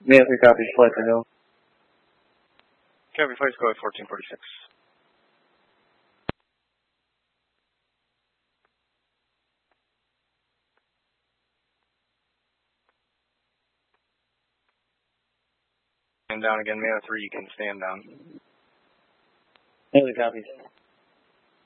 Yeah, 3 copies, flight to go. Copy, flight to go at 1446. Stand down again, Mano 3, you can stand down. Yeah, 3 copies.